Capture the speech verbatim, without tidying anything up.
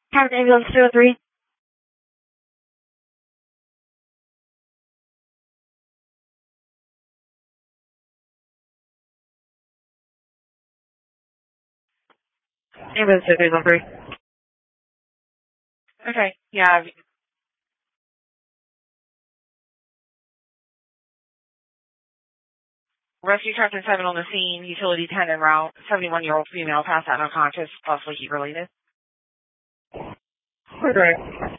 Captain Ambulance two oh three. Ambulance two three one three. Okay, yeah. Rescue Captain seven on the scene, utility ten en route, seventy-one-year-old female passed out unconscious, possibly heat related. Okay.